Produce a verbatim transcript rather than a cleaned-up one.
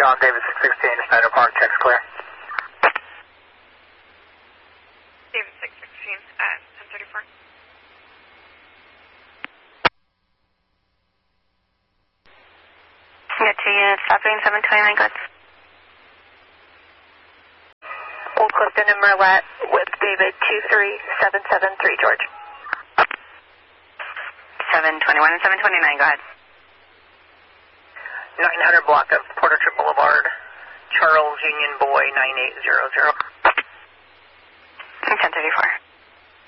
John Davis six sixteen, Snyder Park, checks clear. Davis six sixteen at ten thirty-four. You got two units stopping, seven twenty-nine, good. Old Clifton and Merlette with David two three seven seven three, George. seven twenty-one and seven twenty-nine, go ahead. nine hundred block of Porter Trip Boulevard, Charles Union Boy nine eight zero zero. ten thirty-four.